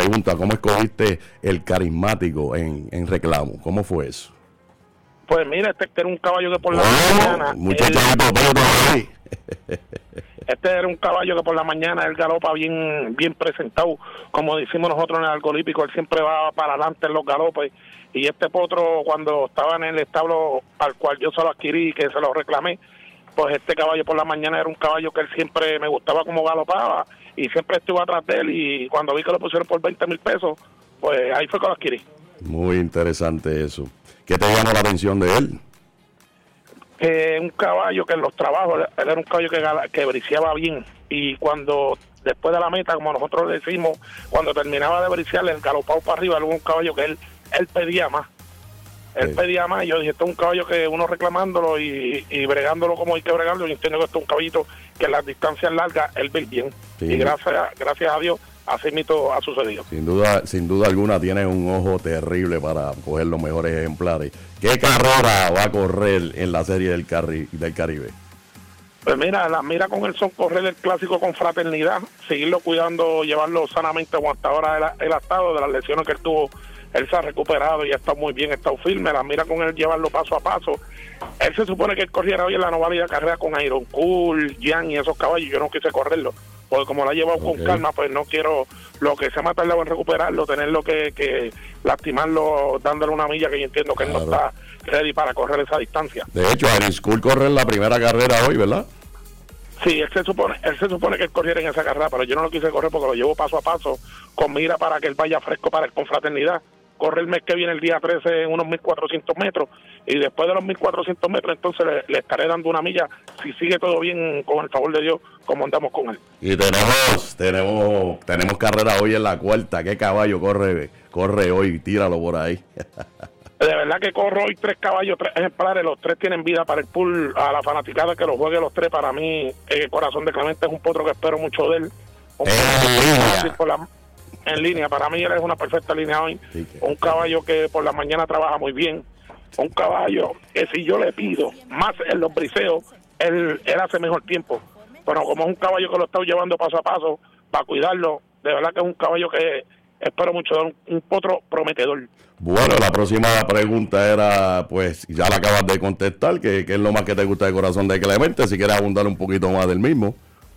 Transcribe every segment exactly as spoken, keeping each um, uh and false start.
pregunta, ¿cómo escogiste el carismático en, en reclamo? ¿Cómo fue eso? Pues mira, este, este era un caballo que por la oh, mañana... Muchachos, él, este era un caballo que por la mañana él galopa bien bien presentado, como decimos nosotros en el Algo Olímpico, él siempre va para adelante en los galopes, y este potro cuando estaba en el establo al cual yo se lo adquirí, que se lo reclamé, pues este caballo por la mañana era un caballo que él siempre me gustaba como galopaba, y siempre estuve atrás de él, y cuando vi que lo pusieron por veinte mil pesos, pues ahí fue que lo adquirí. Muy interesante eso. ¿Qué te llamó la atención de él? Eh, un caballo que en los trabajos, él era un caballo que, que briceaba bien, y cuando después de la meta, como nosotros decimos, cuando terminaba de bricear, el galopado para arriba, era un caballo que él él pedía más, él sí. pedía más, y yo dije, esto es un caballo que uno reclamándolo y, y bregándolo como hay que bregarlo, y entiendo que esto es un caballito que en las distancias largas, él ve bien, sí. y gracias, gracias a Dios, así mismo ha sucedido. Sin duda, sin duda alguna tiene un ojo terrible para coger los mejores ejemplares. ¿Qué carrera va a correr en la serie del, Cari- del Caribe? Pues mira, la mira con él son correr el clásico con fraternidad, seguirlo cuidando, llevarlo sanamente como hasta ahora él ha estado, de las lesiones que él tuvo, él se ha recuperado y ha estado muy bien, ha estado firme, la mira con él llevarlo paso a paso. Él se supone que él corriera hoy en la no válida carrera con Iron Cool, Jan y esos caballos, yo no quise correrlo, porque como lo ha llevado okay. con calma, pues no quiero, lo que se me ha tardado en recuperarlo, tenerlo que, que lastimarlo dándole una milla que yo entiendo que claro. él no está ready para correr esa distancia. De hecho, Iron Cool corre en la primera carrera hoy, ¿verdad? Sí, él se supone, él se supone que él corriera en esa carrera, pero yo no lo quise correr porque lo llevo paso a paso, con mira para que él vaya fresco para el confraternidad. Corre el mes que viene, el día trece, en unos mil cuatrocientos metros, y después de los mil cuatrocientos metros, entonces le, le estaré dando una milla, si sigue todo bien, con el favor de Dios, como andamos con él. Y tenemos tenemos tenemos carrera hoy en la cuarta. ¿Qué caballo corre corre hoy? Tíralo por ahí. De verdad que corro hoy tres caballos, tres ejemplares, los tres tienen vida para el pool, a la fanaticada que los juegue los tres. Para mí, el Corazón de Clemente es un potro que espero mucho de él. Un eh, por la, en línea, para mí él es una perfecta línea hoy. Sí, que... Un caballo que por la mañana trabaja muy bien. Un caballo que si yo le pido más en los briseos, él, él hace mejor tiempo. Pero como es un caballo que lo estoy llevando paso a paso para cuidarlo, de verdad que es un caballo que espero mucho de un, un potro prometedor. Bueno, la próxima pregunta era, pues, ya la acabas de contestar, que, que es lo más que te gusta de Corazón de Clemente, si quieres abundar un poquito más del mismo.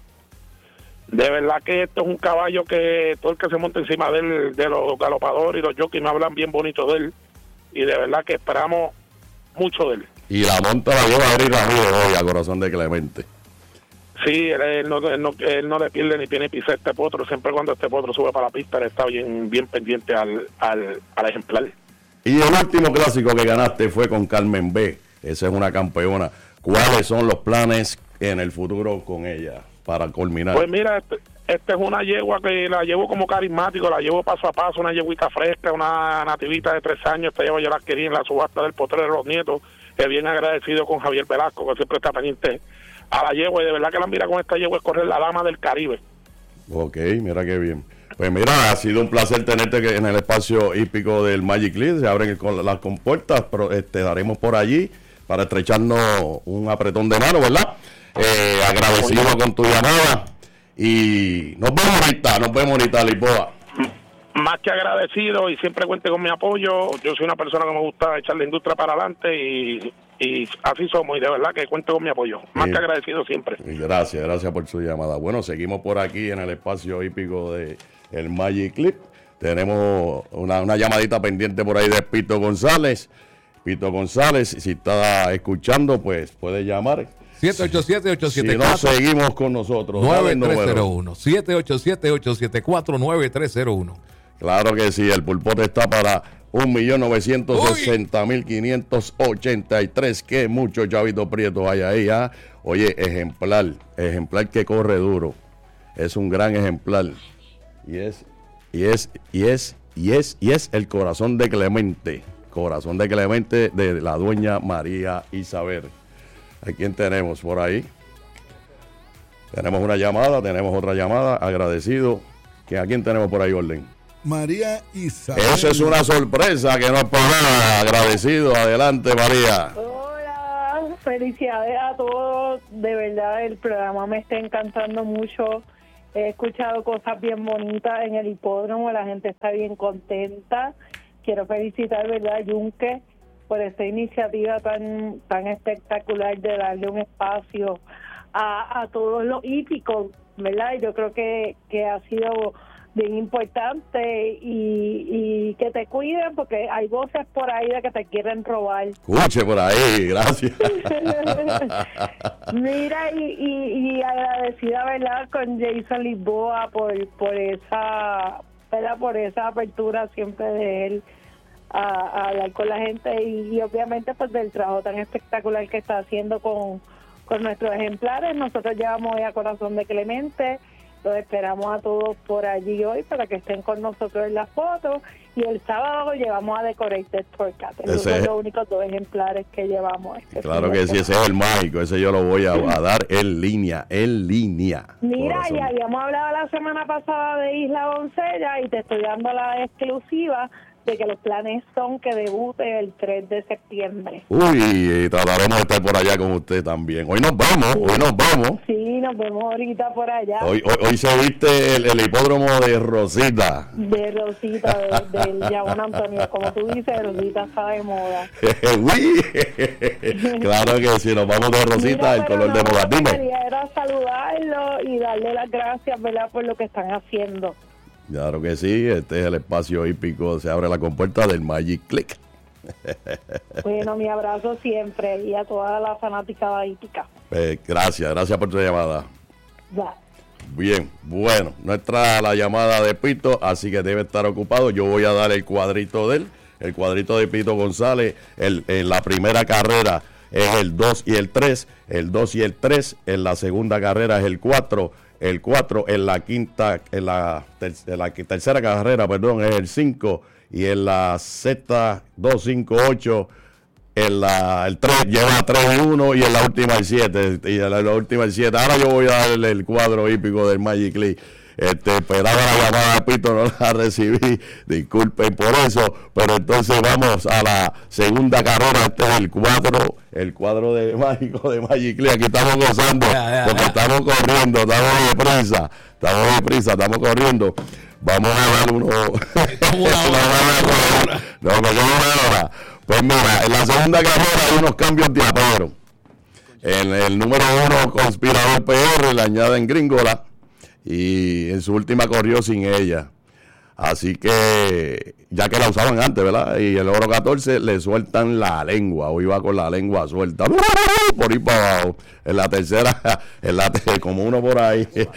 De verdad que esto es un caballo que todo el que se monta encima de él, de los galopadores y los jockeys me hablan bien bonito de él, y de verdad que esperamos mucho de él. Y la monta la lleva a Eric Ramírez hoy a Corazón de Clemente. Sí, él, él, no, él, no, él no le pierde ni pie ni pisa a este potro. Siempre cuando este potro sube para la pista, él está bien, bien pendiente al, al, al ejemplar. Y el último clásico que ganaste fue con Carmen B. Esa es una campeona. ¿Cuáles son los planes en el futuro con ella para culminar? Pues mira, este, esta es una yegua que la llevo como carismático, la llevo paso a paso, una yeguita fresca, una nativita de tres años. Esta yegua yo la quería en la subasta del potrero de los nietos, que bien agradecido con Javier Velasco, que siempre está pendiente a la yegua, y de verdad que la mira con esta yegua es correr la dama del Caribe. Ok, mira qué bien. Pues mira, ha sido un placer tenerte en el espacio hípico del Magic Lead. Se abren las compuertas, pero este, daremos por allí para estrecharnos un apretón de mano, ¿verdad? Eh, agradecido con tu llamada y nos vemos ahorita, nos vemos ahorita, Lisboa. Más que agradecido, y siempre cuente con mi apoyo. Yo soy una persona que me gusta echar la industria para adelante, y, y así somos, y de verdad que cuente con mi apoyo. Más sí. que agradecido siempre. Gracias, gracias por su llamada. Bueno, seguimos por aquí en el espacio hípico de el Magic Clip. Tenemos una, una llamadita pendiente por ahí de Pito González. Pito González, si está escuchando, pues puede llamar. siete ocho siete, ocho siete cuatro, si no, seguimos con nosotros. nueve tres cero uno. siete ocho siete, ocho siete cuatro, nueve tres cero uno. Claro que sí, el pulpote está para un millón novecientos sesenta mil quinientos ochenta y tres. Qué muchos chavitos prietos hay ahí. ¿Ah? Oye, ejemplar, ejemplar que corre duro. Es un gran ejemplar. Y es, y es, y es, y es, y es el Corazón de Clemente. Corazón de Clemente de la dueña María Isabel. ¿A quién tenemos por ahí? Tenemos una llamada, tenemos otra llamada. Agradecido. ¿A quién tenemos por ahí, Orden? María Isabel. Eso es una sorpresa que no es para nada. Agradecido. Adelante, María. Hola, felicidades a todos. De verdad, el programa me está encantando mucho. he escuchado cosas bien bonitas en el hipódromo, la gente está bien contenta. Quiero felicitar, ¿verdad, Yunque, por esta iniciativa tan tan espectacular de darle un espacio a, a todos los hípicos, ¿verdad? Yo creo que, que ha sido bien importante y, y que te cuiden porque hay voces por ahí de que te quieren robar. Escuche por ahí, gracias. Mira, y, y, y agradecida, ¿verdad?, con Jason Lisboa por, por esa, ¿verdad?, por esa apertura siempre de él a, a hablar con la gente y, y obviamente pues del trabajo tan espectacular que está haciendo con, con nuestros ejemplares. Nosotros llevamos hoy a Corazón de Clemente, los esperamos a todos por allí hoy para que estén con nosotros en las fotos y el sábado llevamos a Decorated Torcat. Esos son los únicos dos ejemplares que llevamos. Este claro que sí, ese es el mágico, ese yo lo voy a, a dar en línea, en línea. Mira, Corazón. y habíamos hablado la semana pasada de Isla Doncella y te estoy dando la exclusiva de que los planes son que debute el tres de septiembre. Uy, trataremos de estar por allá con usted también. Hoy nos vamos, sí. hoy nos vamos. Sí, nos vemos ahorita por allá. Hoy, hoy, hoy se viste el, el hipódromo de Rosita. De Rosita, de, del Yabón Antonio. Como tú dices, Rosita está de moda. Uy, claro que sí, nos vamos de Rosita, Mira, el color no, de moda. Dime. Quería era saludarlo y darle las gracias, ¿verdad?, por lo que están haciendo. Claro que sí, este es el espacio hípico, se abre la compuerta del Magic Click. Bueno, mi abrazo siempre y a toda la fanaticada hípica. Eh, gracias, gracias por tu llamada. Ya. Bien, bueno, no entra la llamada de Pito, así que debe estar ocupado. Yo voy a dar el cuadrito de él, el cuadrito de Pito González. El, en la primera carrera es el dos y el tres, el dos y el tres, en la segunda carrera es el cuatro. El cuatro en la quinta, en la, ter, en la tercera carrera, perdón, es el cinco. Y en la sexta, dos, cinco, ocho. En la, el tres lleva tres y uno. Y en la última el siete. Y en la, la última el siete. Ahora yo voy a darle el cuadro hípico del Magic League. Este, esperaba la llamada de Pito, no la recibí, disculpen por eso, pero entonces vamos a la segunda carrera. Este es el cuadro, el cuadro de mágico de Magic League. Aquí estamos gozando, ya, ya, porque ya. estamos corriendo, estamos de prisa, estamos de prisa, estamos corriendo. Vamos a dar uno. no, no, no, pues mira, en la segunda carrera hay unos cambios de apero. En el número uno, Conspirador P R, le añaden Gringola. Y en su última corrió sin ella. Así que, ya que la usaban antes, ¿verdad? Y el oro catorce le sueltan la lengua. Hoy va con la lengua suelta. Por ahí para abajo. En la tercera, en la como uno por ahí. En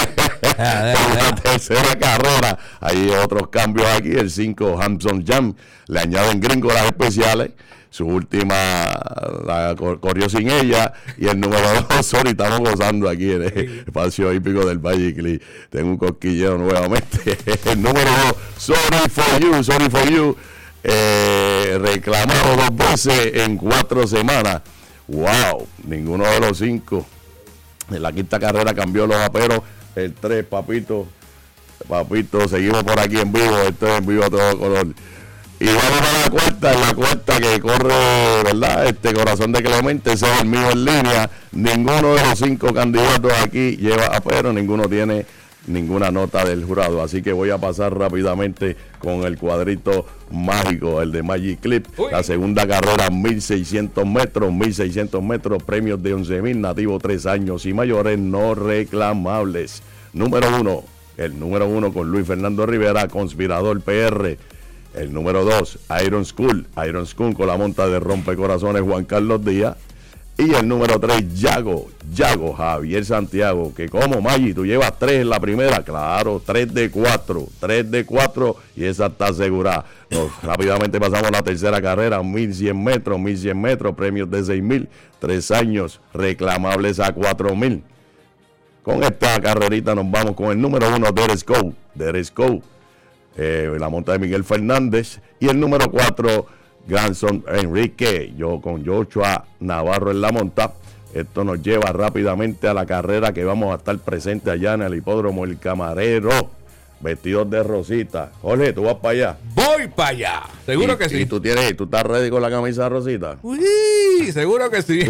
la tercera carrera hay otros cambios aquí. El cinco, Hampson Jam, le añaden gringolas especiales. Su última la corrió sin ella. Y el número dos, sorry, estamos gozando aquí en el espacio hípico del Magic League. Tengo un cosquilleo nuevamente. El número dos, Sorry for You, Sorry for You, eh, reclamado dos veces en cuatro semanas. Wow, ninguno de los cinco. En la quinta carrera cambió los aperos. El tres, papito, papito, seguimos por aquí en vivo. Esto es en vivo a todo color. Y vamos a la cuarta, en la cuarta que corre, ¿verdad? Este Corazón de Clemente, ese es el mío en línea. Ninguno de los cinco candidatos aquí lleva apero, ninguno tiene ninguna nota del jurado. Así que voy a pasar rápidamente con el cuadrito mágico, el de Magic Clip. Uy. La segunda carrera, mil seiscientos metros, mil seiscientos metros, premios de once mil, nativo tres años y mayores no reclamables. Número uno, el número uno con Luis Fernando Rivera, Conspirador P R. El número dos, Iron School, Iron School con la monta de Rompecorazones Juan Carlos Díaz. Y el número tres, Yago, Yago, Javier Santiago, que como Maggi, tú llevas tres en la primera, claro, tres de cuatro, tres de cuatro y esa está asegurada. Nos, rápidamente pasamos a la tercera carrera, mil cien metros, mil cien metros, premios de seis mil, tres años, reclamables a cuatro mil. Con esta carrerita nos vamos con el número uno, Deres Go, Deres Go. Eh, la monta de Miguel Fernández y el número cuatro, Grandson Enrique, yo con Joshua Navarro en la monta. Esto nos lleva rápidamente a la carrera que vamos a estar presentes allá en el hipódromo El Camarero, vestidos de rosita. Jorge, tú vas para allá. Voy para allá. Seguro y, que sí. Y tú tienes, tú estás ready con la camisa rosita. Uy, seguro que sí.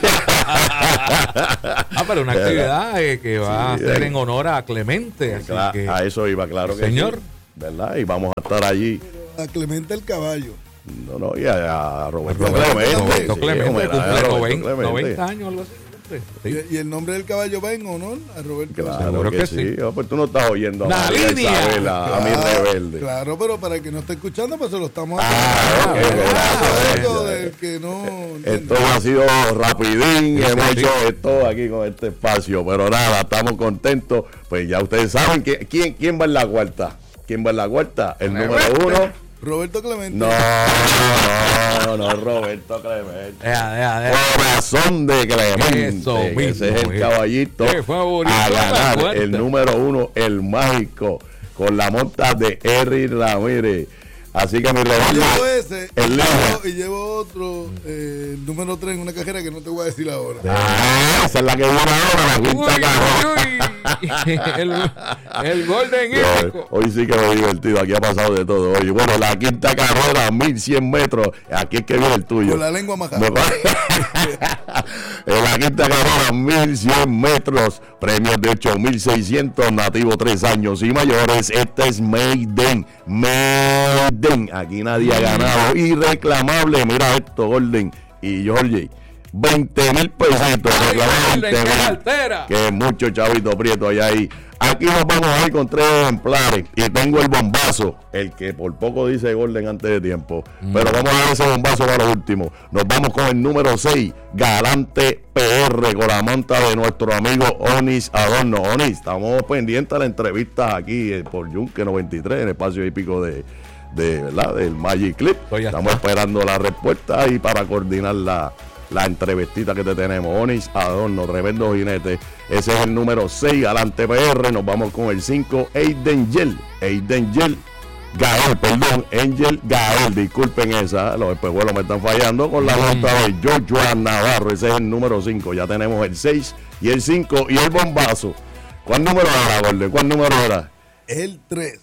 Ah, pero una actividad eh, que va Sí, a ser eh. en honor a Clemente. Así Cla- que, a eso iba, claro que señor. sí, ¿verdad? Y vamos a estar allí. A Clemente el caballo. No, no, y a, a Roberto, Roberto Clemente. Roberto sí, Clemente homenaje a cumple Roberto noventa, Clemente. noventa años, algo así. Sí. Y, y el nombre del caballo va en honor a Roberto. Claro Seguro que, que sí. sí. Oh, pues tú no estás oyendo a La María línea. Isabela, a mi rebelde. Claro, pero para el que no esté escuchando, pues se lo estamos Ah, ok, haciendo. gracias. Esto del que no Esto ha sido rapidín, Sí, hemos sí. hecho esto aquí con este espacio, pero nada, estamos contentos. Pues ya ustedes saben que, quién, quién va en la cuarta. ¿Quién va en la cuarta? El número uno. Roberto Clemente. No, no, no, Roberto Clemente. Deja, deja, deja. Corazón de Clemente. Eso Ese mismo, es el eh. caballito Qué favorito a de la ganar. cuarta. El número uno, el mágico, con la monta de Eric Ramírez. Así que mi Yo rebelde. llevo ese El y, línea. llevo, y llevo otro, eh, el número tres en una cajera que no te voy a decir ahora. Ah, esa es la que viene ahora, la quinta Uy, carrera. uy, uy. el, el Golden Hípico. Hoy sí que me he divertido, aquí ha pasado de todo hoy. Bueno, la quinta carrera, mil cien metros, aquí es que viene el tuyo. Con la lengua majada. Me va- en la quinta carrera, mil cien metros, premios de ocho mil seiscientos, nativo tres años y mayores. Este es Maiden, Maiden. Aquí nadie ha ganado. Irreclamable, mira esto, Golden y Georgie. veinte mil pesitos. Ay, reclamamos Golden, veinte qué mil. cartera. Que mucho chavito prieto hay ahí. Aquí nos vamos a ir con tres ejemplares. Y tengo el bombazo, el que por poco dice Golden antes de tiempo. Mm. Pero vamos a dar ese bombazo para lo último. Nos vamos con el número seis, Galante P R, con la monta de nuestro amigo Onis Adorno. Onis, estamos pendientes a la entrevista aquí eh, por Yunque noventa y tres, en el espacio hípico de, de ¿verdad? Del Magic Clip. Pues ya Estamos está. esperando la respuesta y para coordinar la, la entrevistita que te tenemos. Onis Adorno, tremendo jinete. Ese es el número seis, Galante P R. Nos vamos con el cinco, Aiden Gel. Aiden Gel. Gael, perdón, Angel Gael, disculpen esa, los espejuelos me están fallando con la nota de Joshua Navarro. Ese es el número cinco. Ya tenemos el seis y el cinco y el bombazo. ¿Cuál número era, Gordo? ¿Cuál número era? El tres.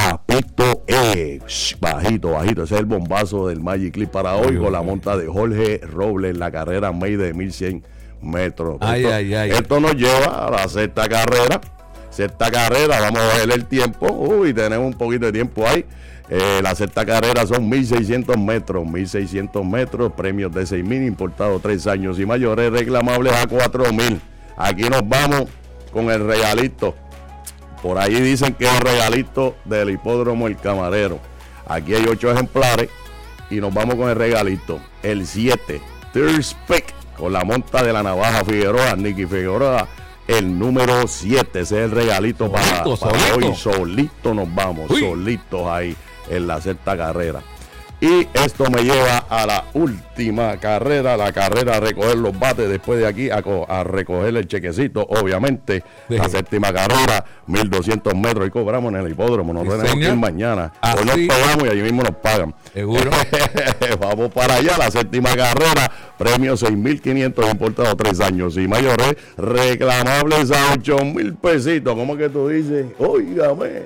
Papito E, shh, bajito, bajito. Ese es el bombazo del Magic Clip para hoy con la monta de Jorge Robles en la carrera May de mil cien metros. Ay, esto, ay, ay. esto nos lleva a la sexta carrera. Sexta carrera, vamos a ver el tiempo. Uy, tenemos un poquito de tiempo ahí. Eh, la sexta carrera son mil seiscientos metros, mil seiscientos metros, premios de seis mil, importados tres años y mayores, reclamables a cuatro mil. Aquí nos vamos con el regalito. Por ahí dicen que es el regalito del hipódromo El Camarero. Aquí hay ocho ejemplares y nos vamos con el regalito. El siete, Third Pick, con la monta de la navaja Figueroa, Nicky Figueroa. El número siete, ese es el regalito Solito, para, para solito. hoy. Solito nos vamos, Uy. solitos ahí en la sexta carrera. Y esto me lleva a la última carrera, la carrera a recoger los bates después de aquí, a, co- a recoger el chequecito, obviamente. Sí. La séptima carrera, mil doscientos metros, y cobramos en el hipódromo, no Sí, tenemos señor. que ir mañana. Hoy nos Así. pagamos y allí mismo nos pagan. Seguro. Vamos para allá, la séptima carrera, premio seis mil quinientos, importado tres años y mayores, reclamables a ocho mil pesitos. ¿Cómo que tú dices? Óigame.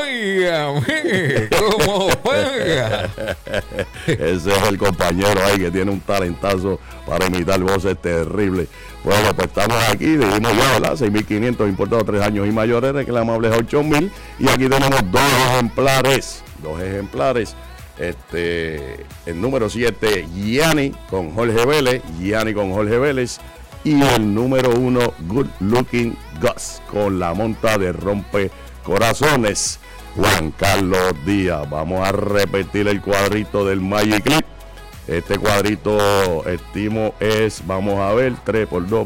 Óigame, ¿cómo juega? Ese es el compañero ahí que tiene un talentazo para imitar voces terribles. Bueno, pues estamos aquí, dijimos ya, ¿verdad? seis mil quinientos, importados tres años y mayores, reclamables a ocho mil. Y aquí tenemos dos ejemplares, dos ejemplares. Este, el número siete, Gianni con Jorge Vélez, Gianni con Jorge Vélez. Y el número uno, Good Looking Gus, con la monta de Rompe Corazones, Juan Carlos Díaz. Vamos a repetir el cuadrito del Magic Clip. Este cuadrito, estimo, es, vamos a ver, tres por dos.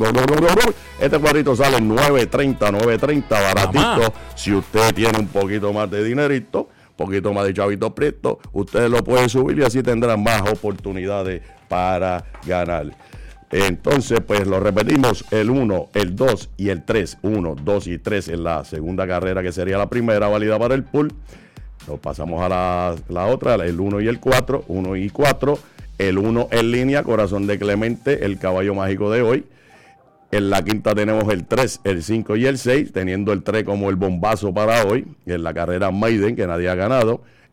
Este cuadrito sale nueve treinta, nueve treinta, baratito. Mamá. Si usted tiene un poquito más de dinerito, un poquito más de chavito preto, usted lo puede subir y así tendrá más oportunidades para ganar. Entonces, pues lo repetimos, el uno, el dos y el tres. uno, dos y tres en la segunda carrera, que sería la primera válida para el pool. Nos pasamos a la, la otra, el uno y el cuatro, uno y cuatro. El uno en línea, Corazón de Clemente, el caballo mágico de hoy. En la quinta tenemos el tres, el cinco y el seis, teniendo el tres como el bombazo para hoy. En la carrera Maiden, que nadie ha ganado.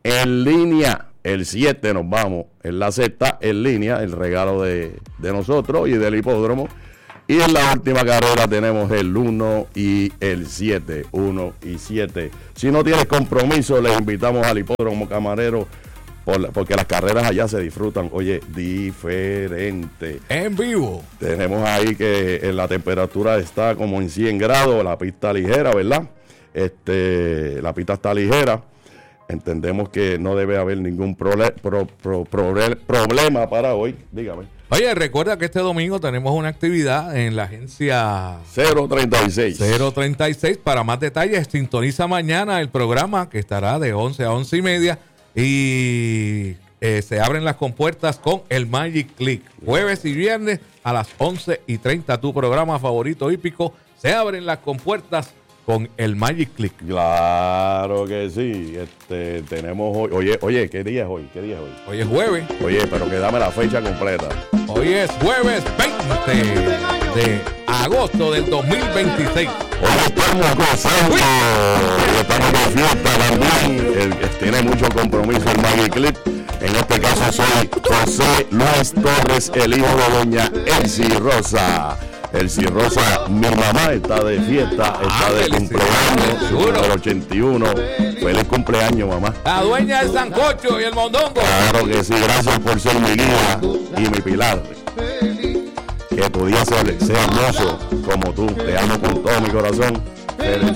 en línea. El siete nos vamos en la sexta, en línea, el regalo de, de nosotros y del hipódromo. Y en la última carrera tenemos el uno y el siete, uno y siete. Si no tienes compromiso, les invitamos al hipódromo Camarero, por la, porque las carreras allá se disfrutan, oye, diferente. En vivo. Tenemos ahí que en la temperatura está como en cien grados, la pista ligera, ¿verdad? Este, la pista está ligera. Entendemos que no debe haber ningún prole, pro, pro, pro, problema para hoy. Dígame. Oye, recuerda que este domingo tenemos una actividad en la agencia cero treinta y seis. cero treinta y seis. Para más detalles, sintoniza mañana el programa que estará de once a once y media. Y eh, se abren las compuertas con el Magic Click. Jueves y viernes a las once y treinta. Tu programa favorito hípico. Se abren las compuertas con el Magic Click. Claro que sí. Este, tenemos hoy. Oye, oye, ¿qué día es hoy? ¿Qué día es hoy? Hoy es jueves. Oye, pero que dame la fecha completa. Hoy es jueves veinte de agosto del dos mil veintiséis. Hoy estamos gozando. Estamos de fiesta también. El que tiene mucho compromiso el Magic Click. En este caso soy José Luis Torres, el hijo de doña Elsie Rosa. Elsie Rosa, mi mamá está de fiesta, está ah, de cumpleaños, número ochenta y uno. Feliz cumpleaños, mamá. La dueña del sancocho y el mondongo. Claro que sí, gracias por ser mi guía y mi pilar. Que tu día sea, sea hermoso como tú. Te amo con todo mi corazón. Feliz